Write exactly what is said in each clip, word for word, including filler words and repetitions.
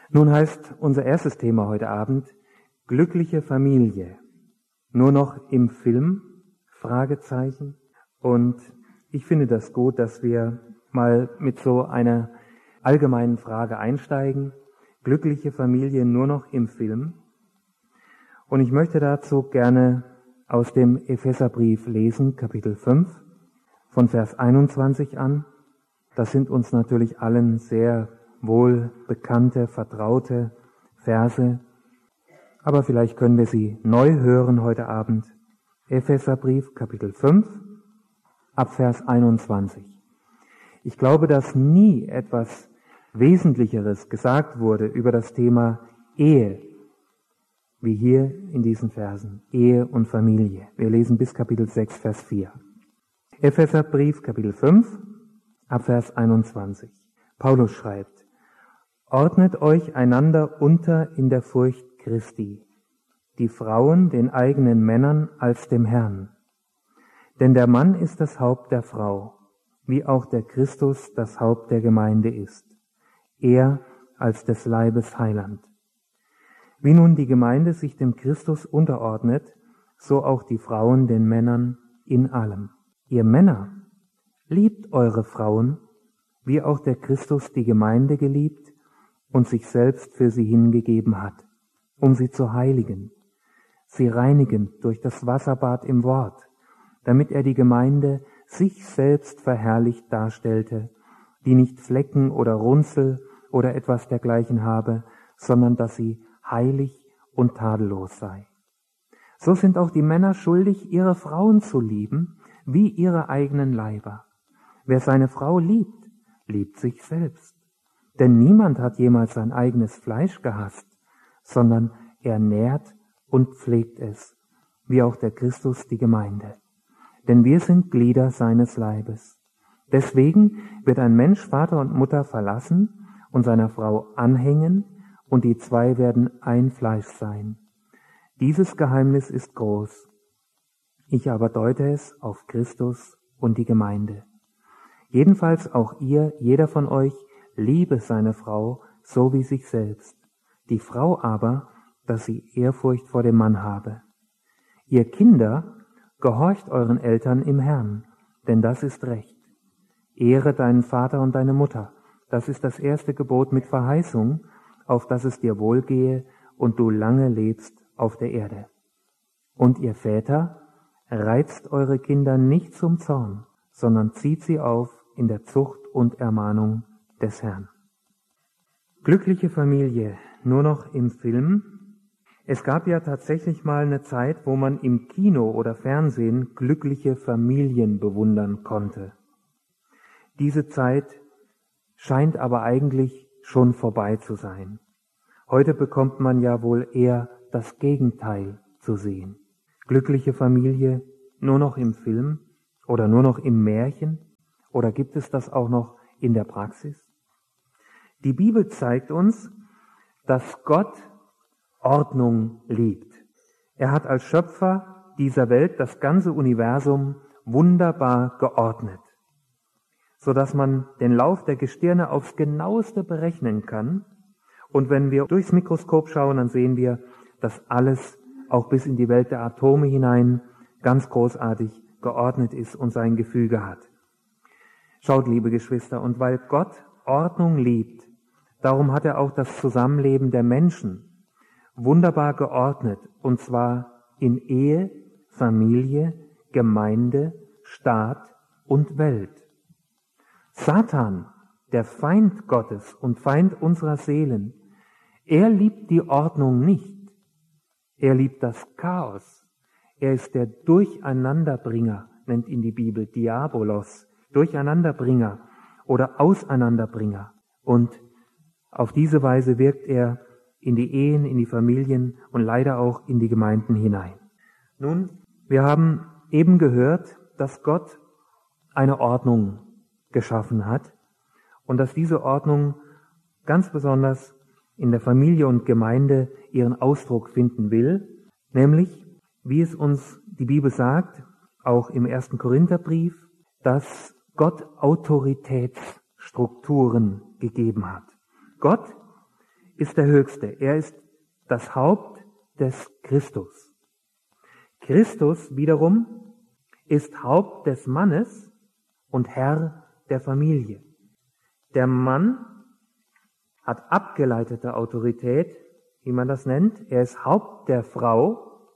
Nun heißt unser erstes Thema heute Abend glückliche Familie. Nur noch im Film? Fragezeichen. Und ich finde das gut, dass wir mal mit so einer allgemeinen Frage einsteigen. Glückliche Familie nur noch im Film? Und ich möchte dazu gerne aus dem Epheserbrief lesen, Kapitel fünf, von Vers einundzwanzig an. Das sind uns natürlich allen sehr wohl bekannte, vertraute Verse. Aber vielleicht können wir sie neu hören heute Abend. Epheserbrief, Kapitel fünf, ab Vers einundzwanzig. Ich glaube, dass nie etwas Wesentlicheres gesagt wurde über das Thema Ehe, wie hier in diesen Versen, Ehe und Familie. Wir lesen bis Kapitel sechs, Vers vier. Epheserbrief, Kapitel fünf, ab Vers einundzwanzig. Paulus schreibt: Ordnet euch einander unter in der Furcht Christi, die Frauen den eigenen Männern als dem Herrn. Denn der Mann ist das Haupt der Frau, wie auch der Christus das Haupt der Gemeinde ist, er als des Leibes Heiland. Wie nun die Gemeinde sich dem Christus unterordnet, so auch die Frauen den Männern in allem. Ihr Männer, liebt eure Frauen, wie auch der Christus die Gemeinde geliebt und sich selbst für sie hingegeben hat, um sie zu heiligen, sie reinigen durch das Wasserbad im Wort, damit er die Gemeinde sich selbst verherrlicht darstellte, die nicht Flecken oder Runzel oder etwas dergleichen habe, sondern dass sie heilig und tadellos sei. So sind auch die Männer schuldig, ihre Frauen zu lieben, wie ihre eigenen Leiber. Wer seine Frau liebt, liebt sich selbst. Denn niemand hat jemals sein eigenes Fleisch gehasst, sondern er nährt und pflegt es, wie auch der Christus die Gemeinde. Denn wir sind Glieder seines Leibes. Deswegen wird ein Mensch Vater und Mutter verlassen und seiner Frau anhängen, und die zwei werden ein Fleisch sein. Dieses Geheimnis ist groß. Ich aber deute es auf Christus und die Gemeinde. Jedenfalls auch ihr, jeder von euch, liebe seine Frau so wie sich selbst. Die Frau aber, dass sie Ehrfurcht vor dem Mann habe. Ihr Kinder, gehorcht euren Eltern im Herrn, denn das ist Recht. Ehre deinen Vater und deine Mutter. Das ist das erste Gebot mit Verheißung, auf dass es dir wohlgehe und du lange lebst auf der Erde. Und ihr Väter, reizt eure Kinder nicht zum Zorn, sondern zieht sie auf in der Zucht und Ermahnung des Herrn. Glückliche Familie, nur noch im Film. Es gab ja tatsächlich mal eine Zeit, wo man im Kino oder Fernsehen glückliche Familien bewundern konnte. Diese Zeit scheint aber eigentlich schon vorbei zu sein. Heute bekommt man ja wohl eher das Gegenteil zu sehen. Glückliche Familie nur noch im Film oder nur noch im Märchen? Oder gibt es das auch noch in der Praxis? Die Bibel zeigt uns, dass Gott Ordnung liebt. Er hat als Schöpfer dieser Welt das ganze Universum wunderbar geordnet, sodass man den Lauf der Gestirne aufs Genaueste berechnen kann. Und wenn wir durchs Mikroskop schauen, dann sehen wir, dass alles, auch bis in die Welt der Atome hinein, ganz großartig geordnet ist und sein Gefüge hat. Schaut, liebe Geschwister, und weil Gott Ordnung liebt, darum hat er auch das Zusammenleben der Menschen wunderbar geordnet, und zwar in Ehe, Familie, Gemeinde, Staat und Welt. Satan, der Feind Gottes und Feind unserer Seelen, er liebt die Ordnung nicht. Er liebt das Chaos. Er ist der Durcheinanderbringer, nennt ihn die Bibel, Diabolos, Durcheinanderbringer oder Auseinanderbringer. Und auf diese Weise wirkt er in die Ehen, in die Familien und leider auch in die Gemeinden hinein. Nun, wir haben eben gehört, dass Gott eine Ordnung geschaffen hat und dass diese Ordnung ganz besonders in der Familie und Gemeinde ihren Ausdruck finden will, nämlich, wie es uns die Bibel sagt, auch im ersten Korintherbrief, dass Gott Autoritätsstrukturen gegeben hat. Gott ist der Höchste. Er ist das Haupt des Christus. Christus wiederum ist Haupt des Mannes und Herr der Familie. Der Mann hat abgeleitete Autorität, wie man das nennt. Er ist Haupt der Frau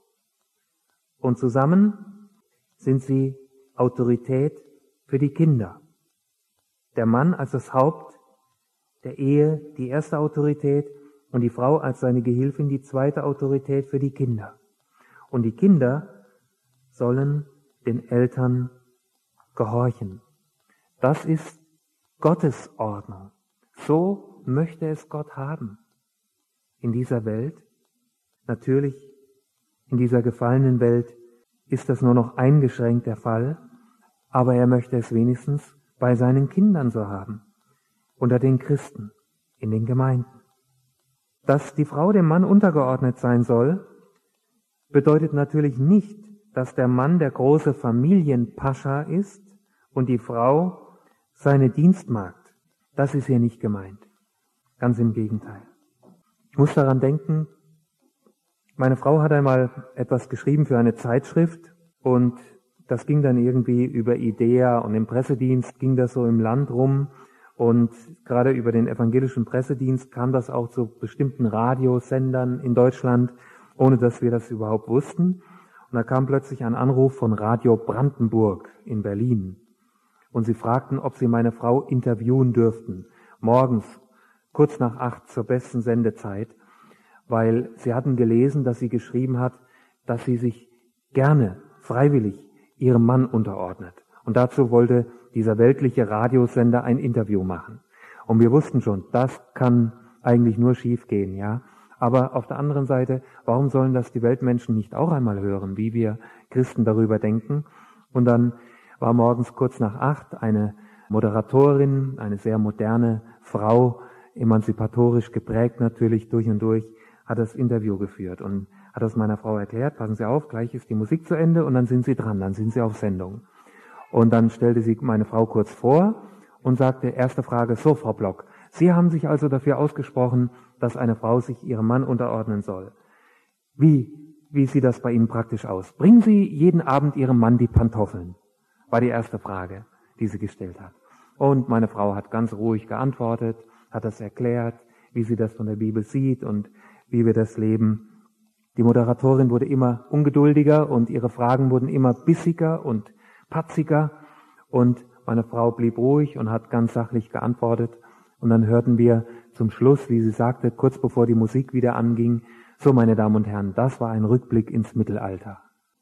und zusammen sind sie Autorität für die Kinder. Der Mann als das Haupt der Ehe, die erste Autorität, und die Frau als seine Gehilfin, die zweite Autorität für die Kinder. Und die Kinder sollen den Eltern gehorchen. Das ist Gottes Ordnung. So möchte es Gott haben in dieser Welt. Natürlich, in dieser gefallenen Welt ist das nur noch eingeschränkt der Fall, aber er möchte es wenigstens bei seinen Kindern so haben, unter den Christen, in den Gemeinden. Dass die Frau dem Mann untergeordnet sein soll, bedeutet natürlich nicht, dass der Mann der große Familienpascha ist und die Frau seine Dienstmagd. Das ist hier nicht gemeint. Ganz im Gegenteil. Ich muss daran denken, meine Frau hat einmal etwas geschrieben für eine Zeitschrift und das ging dann irgendwie über IDEA und im Pressedienst ging das so im Land rum. Und gerade über den evangelischen Pressedienst kam das auch zu bestimmten Radiosendern in Deutschland, ohne dass wir das überhaupt wussten. Und da kam plötzlich ein Anruf von Radio Brandenburg in Berlin. Und sie fragten, ob sie meine Frau interviewen dürften, morgens, kurz nach acht zur besten Sendezeit, weil sie hatten gelesen, dass sie geschrieben hat, dass sie sich gerne, freiwillig ihrem Mann unterordnet. Und dazu wollte dieser weltliche Radiosender ein Interview machen. Und wir wussten schon, das kann eigentlich nur schief gehen, ja. Aber auf der anderen Seite, warum sollen das die Weltmenschen nicht auch einmal hören, wie wir Christen darüber denken? Und dann war morgens kurz nach acht eine Moderatorin, eine sehr moderne Frau, emanzipatorisch geprägt natürlich durch und durch, hat das Interview geführt und hat das meiner Frau erklärt, passen Sie auf, gleich ist die Musik zu Ende und dann sind Sie dran, dann sind Sie auf Sendung. Und dann stellte sie meine Frau kurz vor und sagte, erste Frage, so Frau Block, Sie haben sich also dafür ausgesprochen, dass eine Frau sich ihrem Mann unterordnen soll. Wie, wie sieht das bei Ihnen praktisch aus? Bringen Sie jeden Abend Ihrem Mann die Pantoffeln? War die erste Frage, die sie gestellt hat. Und meine Frau hat ganz ruhig geantwortet, hat das erklärt, wie sie das von der Bibel sieht und wie wir das leben. Die Moderatorin wurde immer ungeduldiger und ihre Fragen wurden immer bissiger und patziger und meine Frau blieb ruhig und hat ganz sachlich geantwortet. Und dann hörten wir zum Schluss, wie sie sagte, kurz bevor die Musik wieder anging, so meine Damen und Herren, das war ein Rückblick ins Mittelalter.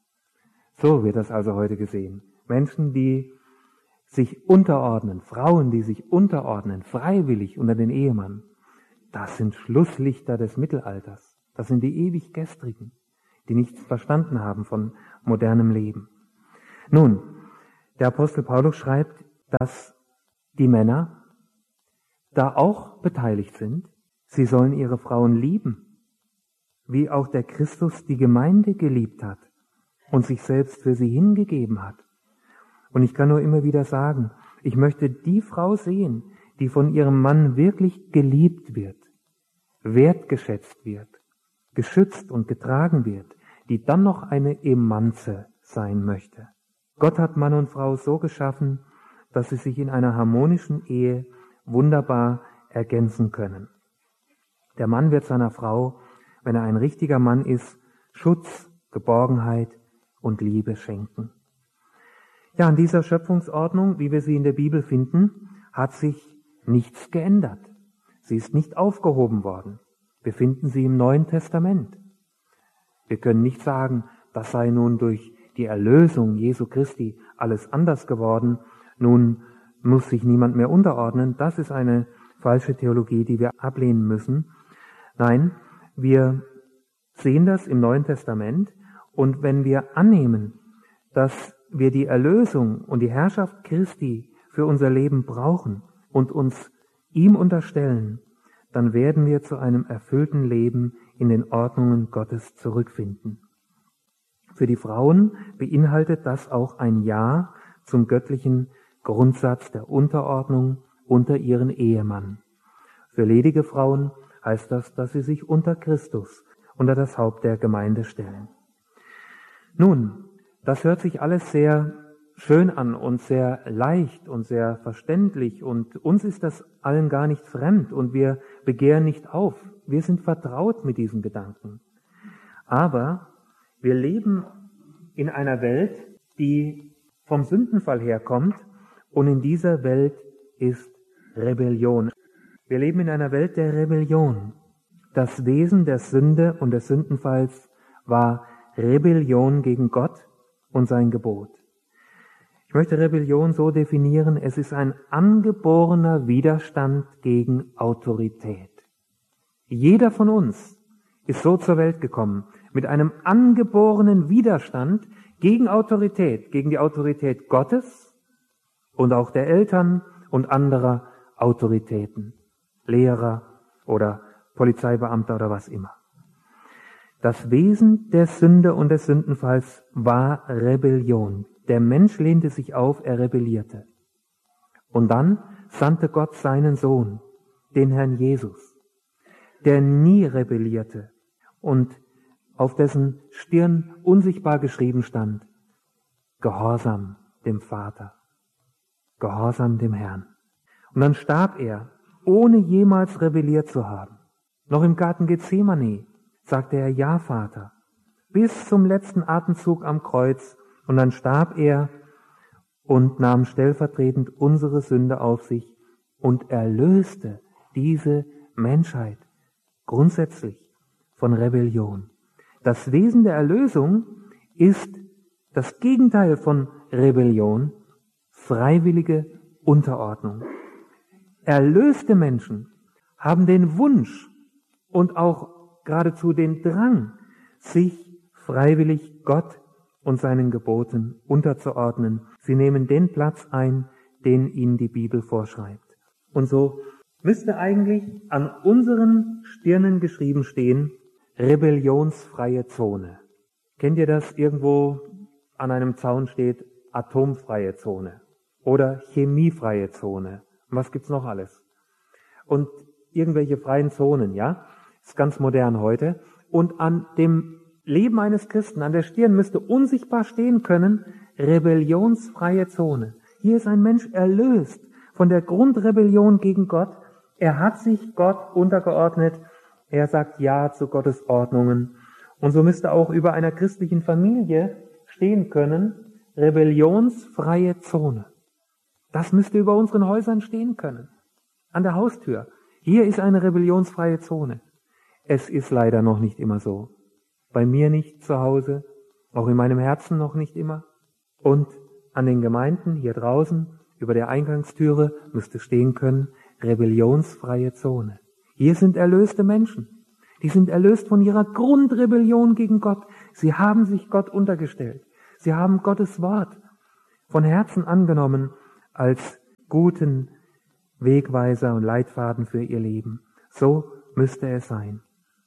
So wird das also heute gesehen. Menschen, die sich unterordnen, Frauen, die sich unterordnen, freiwillig unter den Ehemann, das sind Schlusslichter des Mittelalters. Das sind die ewig Gestrigen, die nichts verstanden haben von modernem Leben. Nun, der Apostel Paulus schreibt, dass die Männer da auch beteiligt sind. Sie sollen ihre Frauen lieben, wie auch der Christus die Gemeinde geliebt hat und sich selbst für sie hingegeben hat. Und ich kann nur immer wieder sagen, ich möchte die Frau sehen, die von ihrem Mann wirklich geliebt wird, wertgeschätzt wird, geschützt und getragen wird, die dann noch eine Emanze sein möchte. Gott hat Mann und Frau so geschaffen, dass sie sich in einer harmonischen Ehe wunderbar ergänzen können. Der Mann wird seiner Frau, wenn er ein richtiger Mann ist, Schutz, Geborgenheit und Liebe schenken. Ja, an dieser Schöpfungsordnung, wie wir sie in der Bibel finden, hat sich nichts geändert. Sie ist nicht aufgehoben worden. Wir finden sie im Neuen Testament. Wir können nicht sagen, das sei nun durch die Erlösung Jesu Christi alles anders geworden. Nun muss sich niemand mehr unterordnen. Das ist eine falsche Theologie, die wir ablehnen müssen. Nein, wir sehen das im Neuen Testament. Und wenn wir annehmen, dass wir die Erlösung und die Herrschaft Christi für unser Leben brauchen und uns ihm unterstellen, dann werden wir zu einem erfüllten Leben in den Ordnungen Gottes zurückfinden. Für die Frauen beinhaltet das auch ein Ja zum göttlichen Grundsatz der Unterordnung unter ihren Ehemann. Für ledige Frauen heißt das, dass sie sich unter Christus, unter das Haupt der Gemeinde stellen. Nun, das hört sich alles sehr schön an und sehr leicht und sehr verständlich und uns ist das allen gar nicht fremd und wir begehren nicht auf. Wir sind vertraut mit diesen Gedanken. Aber wir leben in einer Welt, die vom Sündenfall herkommt und in dieser Welt ist Rebellion. Wir leben in einer Welt der Rebellion. Das Wesen der Sünde und des Sündenfalls war Rebellion gegen Gott und sein Gebot. Ich möchte Rebellion so definieren, es ist ein angeborener Widerstand gegen Autorität. Jeder von uns ist so zur Welt gekommen, mit einem angeborenen Widerstand gegen Autorität, gegen die Autorität Gottes und auch der Eltern und anderer Autoritäten, Lehrer oder Polizeibeamter oder was immer. Das Wesen der Sünde und des Sündenfalls war Rebellion. Der Mensch lehnte sich auf, er rebellierte. Und dann sandte Gott seinen Sohn, den Herrn Jesus, der nie rebellierte und auf dessen Stirn unsichtbar geschrieben stand, Gehorsam dem Vater, Gehorsam dem Herrn. Und dann starb er, ohne jemals rebelliert zu haben. Noch im Garten Gethsemane sagte er, ja, Vater, bis zum letzten Atemzug am Kreuz. Und dann starb er und nahm stellvertretend unsere Sünde auf sich und erlöste diese Menschheit grundsätzlich von Rebellion. Das Wesen der Erlösung ist das Gegenteil von Rebellion, freiwillige Unterordnung. Erlöste Menschen haben den Wunsch und auch geradezu den Drang, sich freiwillig Gott und seinen Geboten unterzuordnen. Sie nehmen den Platz ein, den ihnen die Bibel vorschreibt. Und so müsste eigentlich an unseren Stirnen geschrieben stehen, rebellionsfreie Zone. Kennt ihr das? Irgendwo an einem Zaun steht atomfreie Zone oder chemiefreie Zone. Und was gibt's noch alles? Und irgendwelche freien Zonen, ja? Ist ganz modern heute. Und an dem Leben eines Christen, an der Stirn müsste unsichtbar stehen können, rebellionsfreie Zone. Hier ist ein Mensch erlöst von der Grundrebellion gegen Gott. Er hat sich Gott untergeordnet. Er sagt Ja zu Gottes Ordnungen. Und so müsste auch über einer christlichen Familie stehen können, rebellionsfreie Zone. Das müsste über unseren Häusern stehen können. An der Haustür. Hier ist eine rebellionsfreie Zone. Es ist leider noch nicht immer so. Bei mir nicht zu Hause, auch in meinem Herzen noch nicht immer. Und an den Gemeinden hier draußen, über der Eingangstüre, müsste stehen können, rebellionsfreie Zone. Hier sind erlöste Menschen. Die sind erlöst von ihrer Grundrebellion gegen Gott. Sie haben sich Gott untergestellt. Sie haben Gottes Wort von Herzen angenommen als guten Wegweiser und Leitfaden für ihr Leben. So müsste es sein.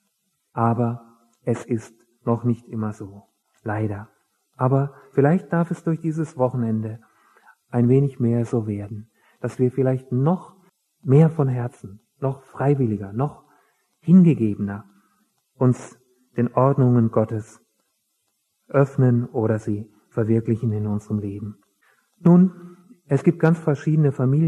Aber es ist noch nicht immer so. Leider. Aber vielleicht darf es durch dieses Wochenende ein wenig mehr so werden, dass wir vielleicht noch mehr von Herzen, noch freiwilliger, noch hingegebener uns den Ordnungen Gottes öffnen oder sie verwirklichen in unserem Leben. Nun, es gibt ganz verschiedene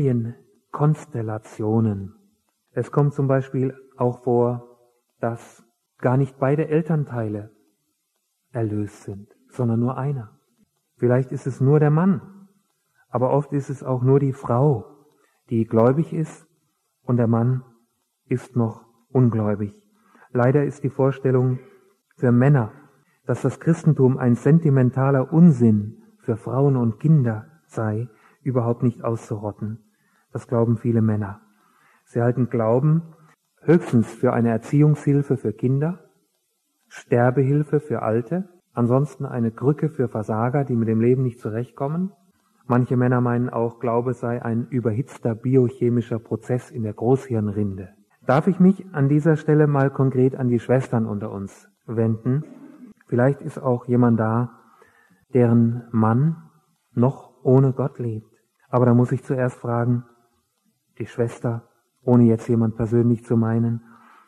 Familienkonstellationen. Es kommt zum Beispiel auch vor, dass gar nicht beide Elternteile erlöst sind, sondern nur einer. Vielleicht ist es nur der Mann, aber oft ist es auch nur die Frau, die gläubig ist und der Mann ist noch ungläubig. Leider ist die Vorstellung für Männer, dass das Christentum ein sentimentaler Unsinn für Frauen und Kinder sei, überhaupt nicht auszurotten. Das glauben viele Männer. Sie halten Glauben höchstens für eine Erziehungshilfe für Kinder, Sterbehilfe für Alte, ansonsten eine Krücke für Versager, die mit dem Leben nicht zurechtkommen. Manche Männer meinen auch, Glaube sei ein überhitzter biochemischer Prozess in der Großhirnrinde. Darf ich mich an dieser Stelle mal konkret an die Schwestern unter uns wenden? Vielleicht ist auch jemand da, deren Mann noch ohne Gott lebt. Aber da muss ich zuerst fragen, die Schwester, ohne jetzt jemand persönlich zu meinen,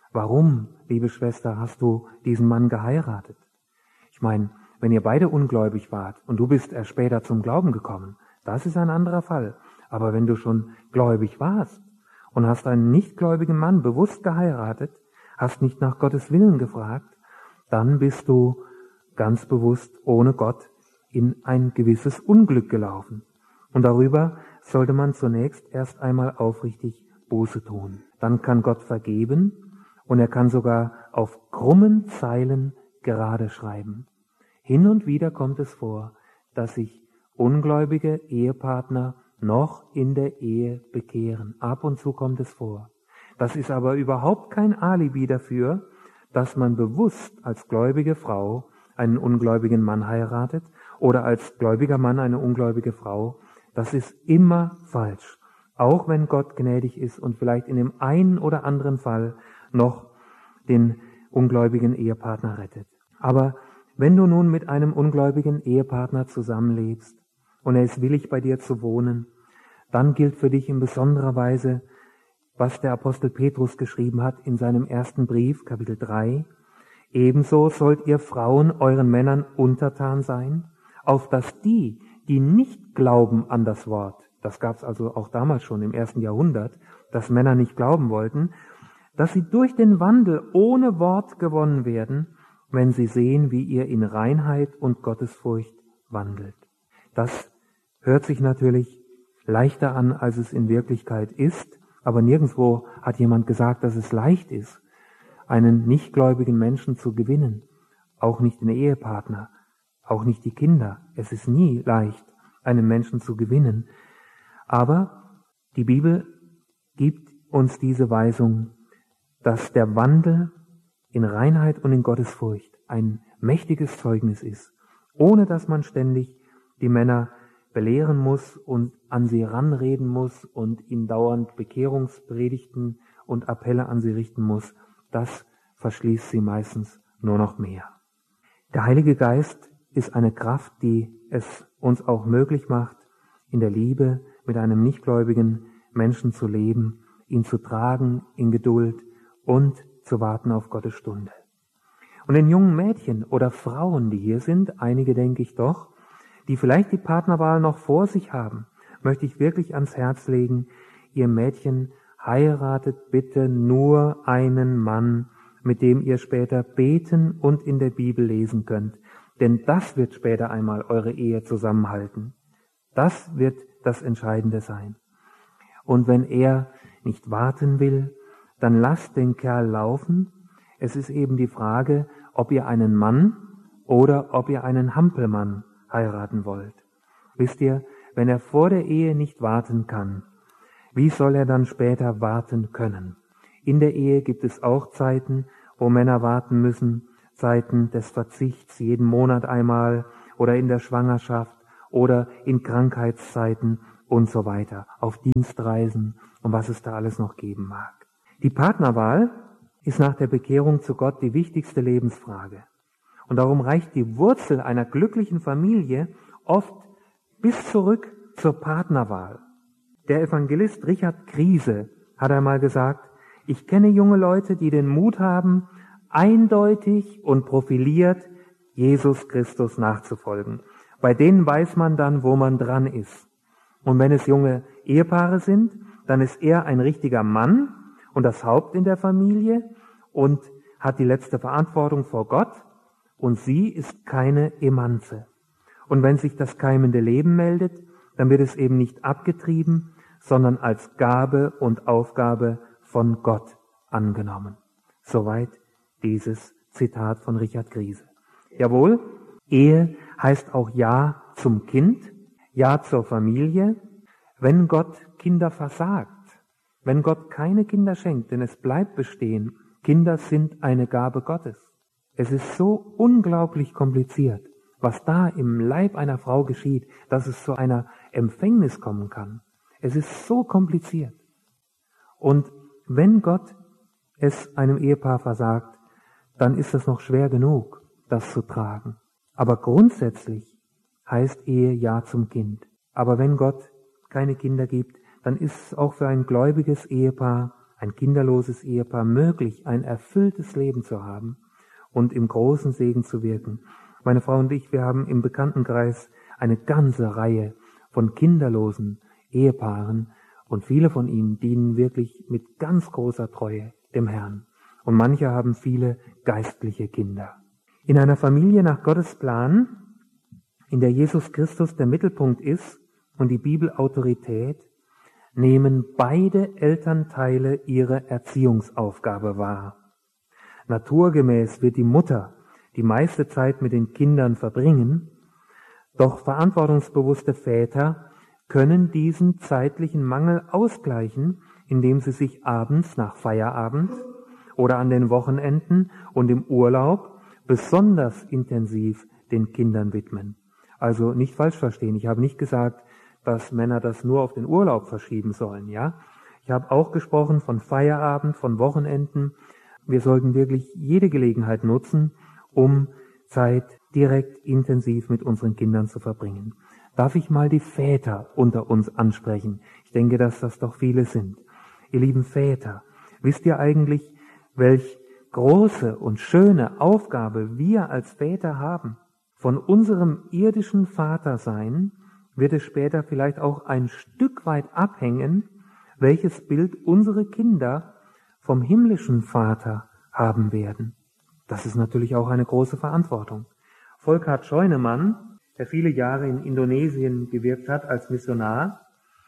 Warum, liebe Schwester, hast du diesen Mann geheiratet? Ich meine, wenn ihr beide ungläubig wart und du bist erst später zum Glauben gekommen, das ist ein anderer Fall. Aber wenn du schon gläubig warst und hast einen nichtgläubigen Mann bewusst geheiratet, hast nicht nach Gottes Willen gefragt, dann bist du ganz bewusst ohne Gott in ein gewisses Unglück gelaufen. Und darüber sollte man zunächst erst einmal aufrichtig Buße tun. Dann kann Gott vergeben und er kann sogar auf krummen Zeilen gerade schreiben. Hin und wieder kommt es vor, dass sich ungläubige Ehepartner noch in der Ehe bekehren. Ab und zu kommt es vor. Das ist aber überhaupt kein Alibi dafür, dass man bewusst als gläubige Frau einen ungläubigen Mann heiratet oder als gläubiger Mann eine ungläubige Frau. Das ist immer falsch. Auch wenn Gott gnädig ist und vielleicht in dem einen oder anderen Fall noch den ungläubigen Ehepartner rettet. Aber wenn du nun mit einem ungläubigen Ehepartner zusammenlebst und er ist willig, bei dir zu wohnen, dann gilt für dich in besonderer Weise, was der Apostel Petrus geschrieben hat in seinem ersten Brief, Kapitel drei. Ebenso sollt ihr Frauen euren Männern untertan sein, auf dass die, die nicht glauben an das Wort, das gab es also auch damals schon im ersten Jahrhundert, dass Männer nicht glauben wollten, dass sie durch den Wandel ohne Wort gewonnen werden, wenn sie sehen, wie ihr in Reinheit und Gottesfurcht wandelt. Das hört sich natürlich leichter an, als es in Wirklichkeit ist, aber nirgendwo hat jemand gesagt, dass es leicht ist, einen nichtgläubigen Menschen zu gewinnen, auch nicht den Ehepartner, auch nicht die Kinder. Es ist nie leicht, einen Menschen zu gewinnen. Aber die Bibel gibt uns diese Weisung, dass der Wandel in Reinheit und in Gottesfurcht ein mächtiges Zeugnis ist, ohne dass man ständig die Männer belehren muss und an sie ranreden muss und ihnen dauernd Bekehrungspredigten und Appelle an sie richten muss. Das verschließt sie meistens nur noch mehr. Der Heilige Geist ist eine Kraft, die es uns auch möglich macht, in der Liebe mit einem nichtgläubigen Menschen zu leben, ihn zu tragen in Geduld und zu warten auf Gottes Stunde. Und den jungen Mädchen oder Frauen, die hier sind, einige denke ich doch, die vielleicht die Partnerwahl noch vor sich haben, möchte ich wirklich ans Herz legen, ihr Mädchen, heiratet bitte nur einen Mann, mit dem ihr später beten und in der Bibel lesen könnt. Denn das wird später einmal eure Ehe zusammenhalten. Das wird das Entscheidende sein. Und wenn er nicht warten will, dann lasst den Kerl laufen. Es ist eben die Frage, ob ihr einen Mann oder ob ihr einen Hampelmann heiraten wollt. Wisst ihr, wenn er vor der Ehe nicht warten kann, wie soll er dann später warten können? In der Ehe gibt es auch Zeiten, wo Männer warten müssen, Zeiten des Verzichts, jeden Monat einmal oder in der Schwangerschaft oder in Krankheitszeiten und so weiter, auf Dienstreisen und was es da alles noch geben mag. Die Partnerwahl ist nach der Bekehrung zu Gott die wichtigste Lebensfrage. Und darum reicht die Wurzel einer glücklichen Familie oft bis zurück zur Partnerwahl. Der Evangelist Richard Kriese hat einmal gesagt, ich kenne junge Leute, die den Mut haben, eindeutig und profiliert Jesus Christus nachzufolgen. Bei denen weiß man dann, wo man dran ist. Und wenn es junge Ehepaare sind, dann ist er ein richtiger Mann und das Haupt in der Familie und hat die letzte Verantwortung vor Gott und sie ist keine Emanze. Und wenn sich das keimende Leben meldet, dann wird es eben nicht abgetrieben, sondern als Gabe und Aufgabe von Gott angenommen. Soweit dieses Zitat von Richard Kriese. Jawohl, Ehe heißt auch Ja zum Kind, Ja zur Familie. Wenn Gott Kinder versagt, wenn Gott keine Kinder schenkt, denn es bleibt bestehen, Kinder sind eine Gabe Gottes. Es ist so unglaublich kompliziert, was da im Leib einer Frau geschieht, dass es zu einer Empfängnis kommen kann. Es ist so kompliziert. Und wenn Gott es einem Ehepaar versagt, dann ist es noch schwer genug, das zu tragen. Aber grundsätzlich heißt Ehe Ja zum Kind. Aber wenn Gott keine Kinder gibt, dann ist es auch für ein gläubiges Ehepaar ein kinderloses Ehepaar möglich, ein erfülltes Leben zu haben und im großen Segen zu wirken. Meine Frau und ich, wir haben im Bekanntenkreis eine ganze Reihe von kinderlosen Ehepaaren und viele von ihnen dienen wirklich mit ganz großer Treue dem Herrn. Und manche haben viele geistliche Kinder. In einer Familie nach Gottes Plan, in der Jesus Christus der Mittelpunkt ist und die Bibel Autorität, nehmen beide Elternteile ihre Erziehungsaufgabe wahr. Naturgemäß wird die Mutter die meiste Zeit mit den Kindern verbringen, doch verantwortungsbewusste Väter können diesen zeitlichen Mangel ausgleichen, indem sie sich abends nach Feierabend oder an den Wochenenden und im Urlaub besonders intensiv den Kindern widmen. Also nicht falsch verstehen, ich habe nicht gesagt, dass Männer das nur auf den Urlaub verschieben sollen, ja? Ich habe auch gesprochen von Feierabend, von Wochenenden. Wir sollten wirklich jede Gelegenheit nutzen, um Zeit direkt intensiv mit unseren Kindern zu verbringen. Darf ich mal die Väter unter uns ansprechen? Ich denke, dass das doch viele sind. Ihr lieben Väter, wisst ihr eigentlich, welch große und schöne Aufgabe wir als Väter haben? Von unserem irdischen Vatersein wird es später vielleicht auch ein Stück weit abhängen, welches Bild unsere Kinder vom himmlischen Vater haben werden. Das ist natürlich auch eine große Verantwortung. Volkhard Scheunemann, der viele Jahre in Indonesien gewirkt hat als Missionar,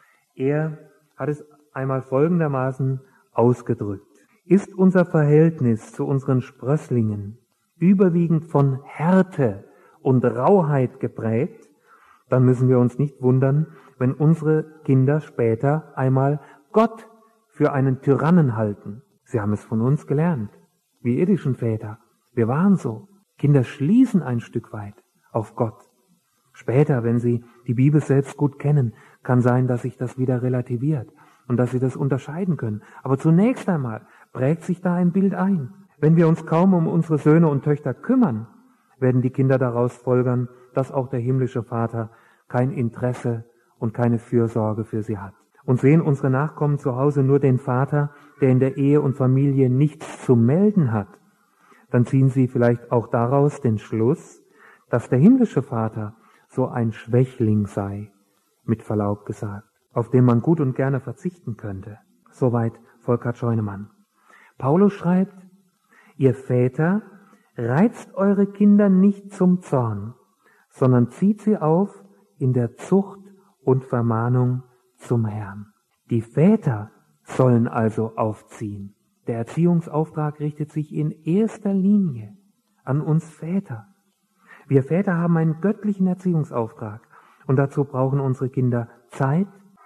er hat es einmal folgendermaßen ausgedrückt. Ist unser Verhältnis zu unseren Sprösslingen überwiegend von Härte und Rauheit geprägt, dann müssen wir uns nicht wundern, wenn unsere Kinder später einmal Gott für einen Tyrannen halten. Sie haben es von uns gelernt, wie irdischen Väter. Wir waren so. Kinder schließen ein Stück weit auf Gott. Später, wenn sie die Bibel selbst gut kennen, kann sein, dass sich das wieder relativiert und dass sie das unterscheiden können. Aber zunächst einmal prägt sich da ein Bild ein. Wenn wir uns kaum um unsere Söhne und Töchter kümmern, werden die Kinder daraus folgern, dass auch der himmlische Vater kein Interesse und keine Fürsorge für sie hat. Und sehen unsere Nachkommen zu Hause nur den Vater, der in der Ehe und Familie nichts zu melden hat, dann ziehen sie vielleicht auch daraus den Schluss, dass der himmlische Vater so ein Schwächling sei, mit Verlaub gesagt, auf den man gut und gerne verzichten könnte. Soweit Volkhard Scheunemann. Paulus schreibt, ihr Väter, reizt eure Kinder nicht zum Zorn, sondern zieht sie auf in der Zucht und Vermahnung zum Herrn. Die Väter sollen also aufziehen. Der Erziehungsauftrag richtet sich in erster Linie an uns Väter. Wir Väter haben einen göttlichen Erziehungsauftrag und dazu brauchen unsere Kinder Zeit,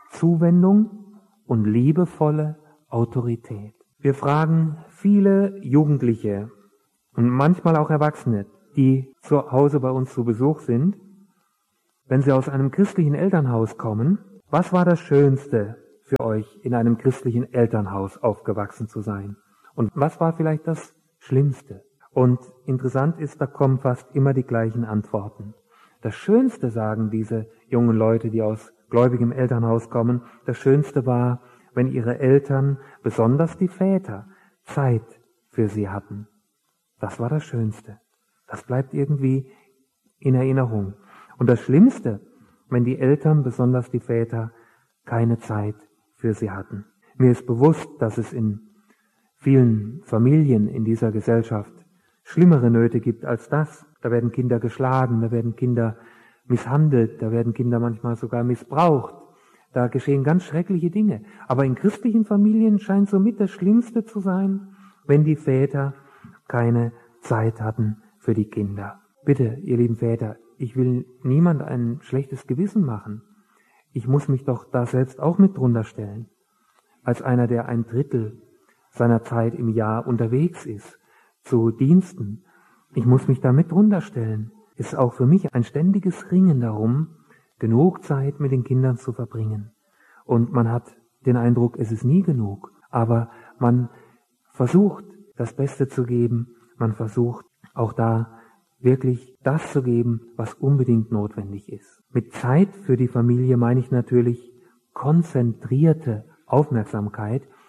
Zuwendung und liebevolle Autorität. Wir fragen viele Jugendliche und manchmal auch Erwachsene, die zu Hause bei uns zu Besuch sind, wenn sie aus einem christlichen Elternhaus kommen, was war das Schönste für euch, in einem christlichen Elternhaus aufgewachsen zu sein? Und was war vielleicht das Schlimmste? Und interessant ist, da kommen fast immer die gleichen Antworten. Das Schönste, sagen diese jungen Leute, die aus gläubigem Elternhaus kommen, das Schönste war, wenn ihre Eltern, besonders die Väter, Zeit für sie hatten. Das war das Schönste. Das bleibt irgendwie in Erinnerung. Und das Schlimmste, wenn die Eltern, besonders die Väter, keine Zeit für sie hatten. Mir ist bewusst, dass es in vielen Familien in dieser Gesellschaft schlimmere Nöte gibt als das. Da werden Kinder geschlagen, da werden Kinder misshandelt, da werden Kinder manchmal sogar missbraucht. Da geschehen ganz schreckliche Dinge. Aber in christlichen Familien scheint somit das Schlimmste zu sein, wenn die Väter keine Zeit hatten für die Kinder. Bitte, ihr lieben Väter, ich will niemand ein schlechtes Gewissen machen. Ich muss mich doch da selbst auch mit drunter stellen. Als einer, der ein Drittel seiner Zeit im Jahr unterwegs ist, zu Diensten. Ich muss mich da mit drunter stellen. Ist auch für mich ein ständiges Ringen darum, genug Zeit mit den Kindern zu verbringen. Und man hat den Eindruck, es ist nie genug. Aber man versucht, das Beste zu geben. Man versucht auch da wirklich das zu geben, was unbedingt notwendig ist. Mit Zeit für die Familie meine ich natürlich konzentrierte Aufmerksamkeit,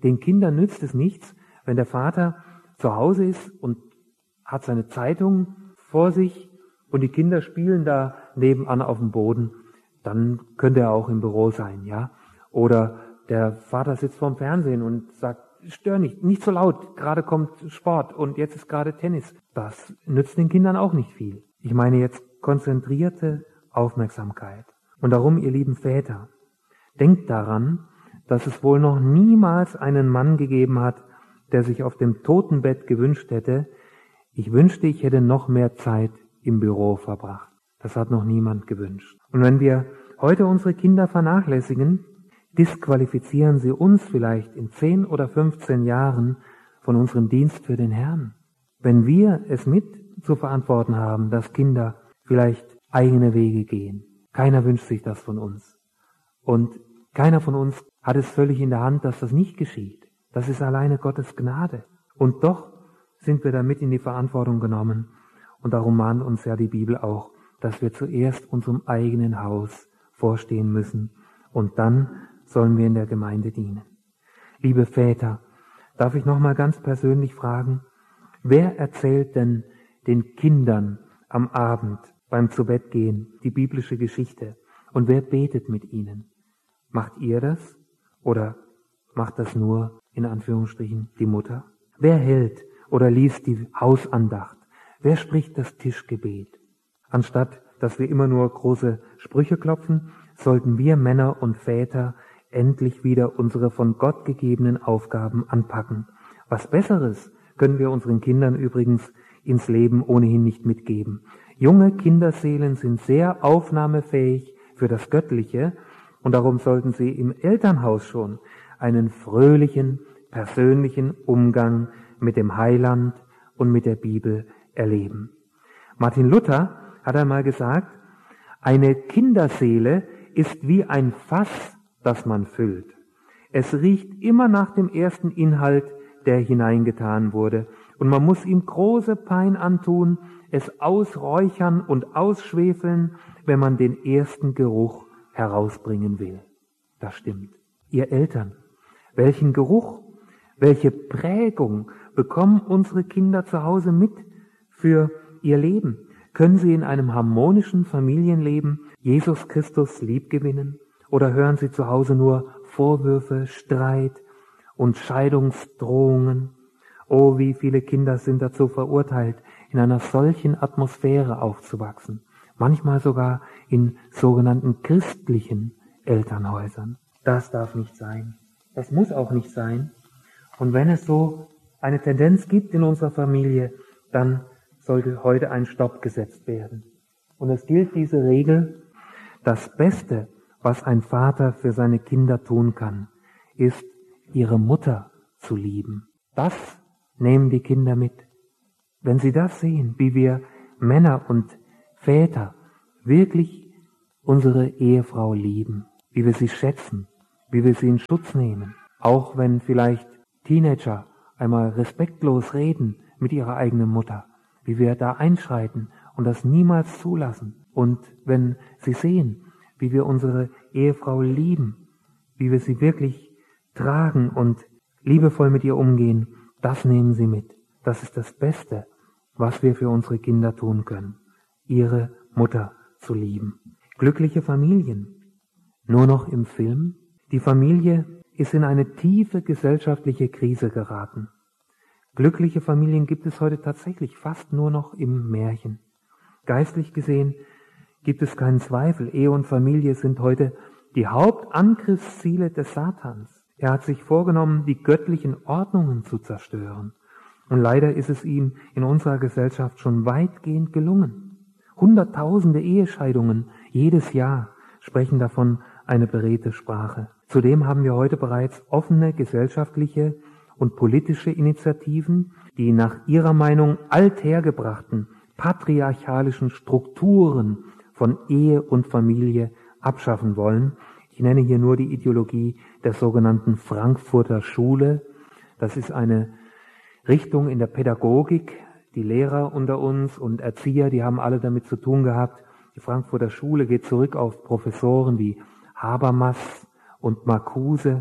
Den Kindern nützt es nichts, wenn der Vater zu Hause ist und hat seine Zeitung vor sich und die Kinder spielen da nebenan auf dem Boden. Dann könnte er auch im Büro sein, ja. Oder der Vater sitzt vorm Fernsehen und sagt, stör nicht, nicht so laut, gerade kommt Sport und jetzt ist gerade Tennis. Das nützt den Kindern auch nicht viel. Ich meine jetzt konzentrierte Aufmerksamkeit. Und darum, ihr lieben Väter, denkt daran, dass es wohl noch niemals einen Mann gegeben hat, der sich auf dem Totenbett gewünscht hätte, ich wünschte, ich hätte noch mehr Zeit im Büro verbracht. Das hat noch niemand gewünscht. Und wenn wir heute unsere Kinder vernachlässigen, disqualifizieren sie uns vielleicht in zehn oder fünfzehn Jahren von unserem Dienst für den Herrn. Wenn wir es mit zu verantworten haben, dass Kinder vielleicht eigene Wege gehen. Keiner wünscht sich das von uns. Und keiner von uns hat es völlig in der Hand, dass das nicht geschieht. Das ist alleine Gottes Gnade. Und doch sind wir damit in die Verantwortung genommen. Und darum mahnt uns ja die Bibel auch, dass wir zuerst unserem eigenen Haus vorstehen müssen und dann sollen wir in der Gemeinde dienen. Liebe Väter, darf ich nochmal ganz persönlich fragen, wer erzählt denn den Kindern am Abend beim Zubettgehen die biblische Geschichte und wer betet mit ihnen? Macht ihr das oder macht das nur in Anführungsstrichen die Mutter? Wer hält oder liest die Hausandacht? Wer spricht das Tischgebet? Anstatt dass wir immer nur große Sprüche klopfen, sollten wir Männer und Väter endlich wieder unsere von Gott gegebenen Aufgaben anpacken. Was Besseres können wir unseren Kindern übrigens ins Leben ohnehin nicht mitgeben. Junge Kinderseelen sind sehr aufnahmefähig für das Göttliche und darum sollten sie im Elternhaus schon einen fröhlichen, persönlichen Umgang mit dem Heiland und mit der Bibel erleben. Martin Luther hat einmal gesagt, eine Kinderseele ist wie ein Fass, das man füllt. Es riecht immer nach dem ersten Inhalt, der hineingetan wurde. Und man muss ihm große Pein antun, es ausräuchern und ausschwefeln, wenn man den ersten Geruch herausbringen will. Das stimmt. Ihr Eltern, welchen Geruch, welche Prägung bekommen unsere Kinder zu Hause mit für ihr Leben? Können sie in einem harmonischen Familienleben Jesus Christus liebgewinnen? Oder hören sie zu Hause nur Vorwürfe, Streit und Scheidungsdrohungen? Oh, wie viele Kinder sind dazu verurteilt, in einer solchen Atmosphäre aufzuwachsen. Manchmal sogar in sogenannten christlichen Elternhäusern. Das darf nicht sein. Das muss auch nicht sein. Und wenn es so eine Tendenz gibt in unserer Familie, dann sollte heute ein Stopp gesetzt werden. Und es gilt diese Regel, das Beste, was ein Vater für seine Kinder tun kann, ist, ihre Mutter zu lieben. Das nehmen die Kinder mit. Wenn sie das sehen, wie wir Männer und Väter wirklich unsere Ehefrau lieben, wie wir sie schätzen, wie wir sie in Schutz nehmen, auch wenn vielleicht Teenager einmal respektlos reden mit ihrer eigenen Mutter, wie wir da einschreiten und das niemals zulassen. Und wenn sie sehen, wie wir unsere Ehefrau lieben, wie wir sie wirklich tragen und liebevoll mit ihr umgehen, das nehmen sie mit. Das ist das Beste, was wir für unsere Kinder tun können, ihre Mutter zu lieben. Glückliche Familien. Nur noch im Film? Die Familie ist in eine tiefe gesellschaftliche Krise geraten. Glückliche Familien gibt es heute tatsächlich fast nur noch im Märchen. Geistlich gesehen gibt es keinen Zweifel. Ehe und Familie sind heute die Hauptangriffsziele des Satans. Er hat sich vorgenommen, die göttlichen Ordnungen zu zerstören. Und leider ist es ihm in unserer Gesellschaft schon weitgehend gelungen. Hunderttausende Ehescheidungen jedes Jahr sprechen davon eine beredte Sprache. Zudem haben wir heute bereits offene gesellschaftliche und politische Initiativen, die nach ihrer Meinung althergebrachten patriarchalischen Strukturen von Ehe und Familie abschaffen wollen. Ich nenne hier nur die Ideologie der sogenannten Frankfurter Schule. Das ist eine Richtung in der Pädagogik. Die Lehrer unter uns und Erzieher, die haben alle damit zu tun gehabt. Die Frankfurter Schule geht zurück auf Professoren wie Habermas und Marcuse,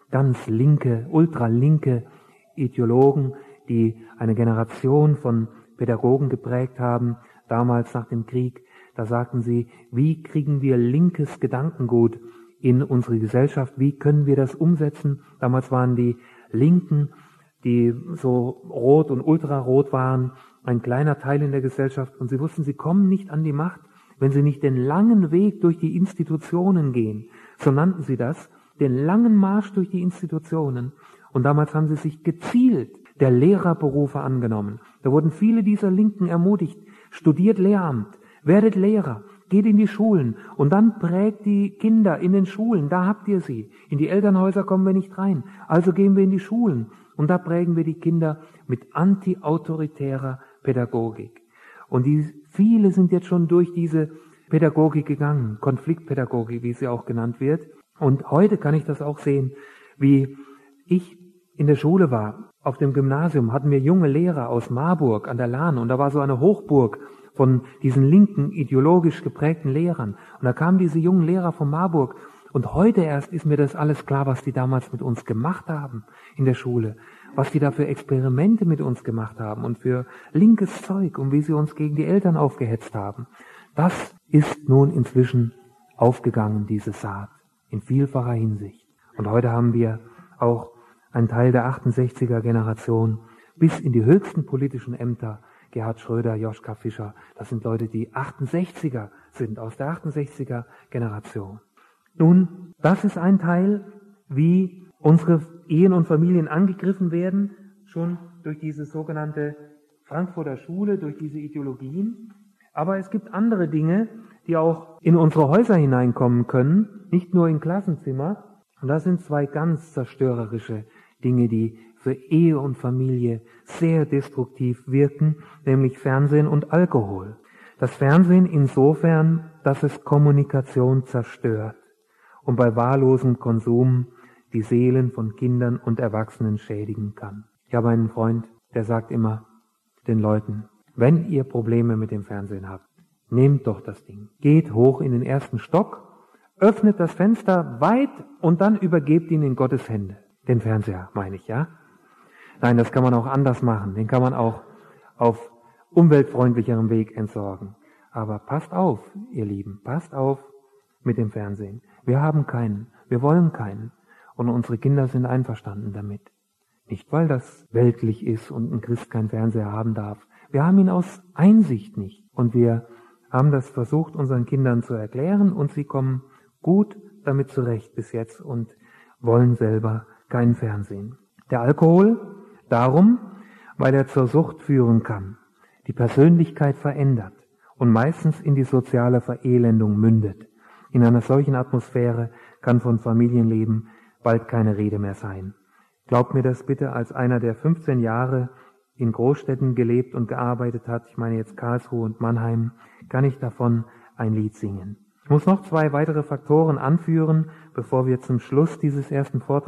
ganz linke, ultralinke Ideologen, die eine Generation von Pädagogen geprägt haben, damals nach dem Krieg. Da sagten sie, wie kriegen wir linkes Gedankengut in unsere Gesellschaft, wie können wir das umsetzen? Damals waren die Linken, die so rot und ultrarot waren, ein kleiner Teil in der Gesellschaft, und sie wussten, sie kommen nicht an die Macht, wenn sie nicht den langen Weg durch die Institutionen gehen. So nannten sie das, den langen Marsch durch die Institutionen. Und damals haben sie sich gezielt der Lehrerberufe angenommen. Da wurden viele dieser Linken ermutigt, studiert Lehramt, werdet Lehrer, geht in die Schulen und dann prägt die Kinder in den Schulen, da habt ihr sie. In die Elternhäuser kommen wir nicht rein, also gehen wir in die Schulen und da prägen wir die Kinder mit anti-autoritärer Pädagogik. Und die, viele sind jetzt schon durch diese Pädagogik gegangen, Konfliktpädagogik, wie sie auch genannt wird. Und heute kann ich das auch sehen, wie ich in der Schule war. Auf dem Gymnasium hatten wir junge Lehrer aus Marburg an der Lahn und da war so eine Hochburg von diesen linken, ideologisch geprägten Lehrern. Und da kamen diese jungen Lehrer von Marburg und heute erst ist mir das alles klar, was die damals mit uns gemacht haben in der Schule, was die da für Experimente mit uns gemacht haben und für linkes Zeug und wie sie uns gegen die Eltern aufgehetzt haben. Das ist nun inzwischen aufgegangen, diese Saat, in vielfacher Hinsicht. Und heute haben wir auch einen Teil der achtundsechziger Generation bis in die höchsten politischen Ämter, Gerhard Schröder, Joschka Fischer, das sind Leute, die achtundsechziger sind, aus der achtundsechziger Generation. Nun, das ist ein Teil, wie unsere Ehen und Familien angegriffen werden, schon durch diese sogenannte Frankfurter Schule, durch diese Ideologien. Aber es gibt andere Dinge, die auch in unsere Häuser hineinkommen können, nicht nur in Klassenzimmer. Und das sind zwei ganz zerstörerische Dinge, die für Ehe und Familie sehr destruktiv wirken, nämlich Fernsehen und Alkohol. Das Fernsehen insofern, dass es Kommunikation zerstört und bei wahllosem Konsum die Seelen von Kindern und Erwachsenen schädigen kann. Ich habe einen Freund, der sagt immer den Leuten, wenn ihr Probleme mit dem Fernsehen habt, nehmt doch das Ding, geht hoch in den ersten Stock, öffnet das Fenster weit und dann übergebt ihn in Gottes Hände. Den Fernseher, meine ich, ja? Nein, das kann man auch anders machen. Den kann man auch auf umweltfreundlicherem Weg entsorgen. Aber passt auf, ihr Lieben, passt auf mit dem Fernsehen. Wir haben keinen, wir wollen keinen. Und unsere Kinder sind einverstanden damit. Nicht, weil das weltlich ist und ein Christ keinen Fernseher haben darf. Wir haben ihn aus Einsicht nicht. Und wir haben das versucht, unseren Kindern zu erklären und sie kommen gut damit zurecht bis jetzt und wollen selber kein Fernsehen. Der Alkohol, darum, weil er zur Sucht führen kann, die Persönlichkeit verändert und meistens in die soziale Verelendung mündet. In einer solchen Atmosphäre kann von Familienleben bald keine Rede mehr sein. Glaubt mir das bitte als einer, der fünfzehn Jahre in Großstädten gelebt und gearbeitet hat, ich meine jetzt Karlsruhe und Mannheim, kann ich davon ein Lied singen. Ich muss noch zwei weitere Faktoren anführen, bevor wir zum Schluss dieses ersten Vortrags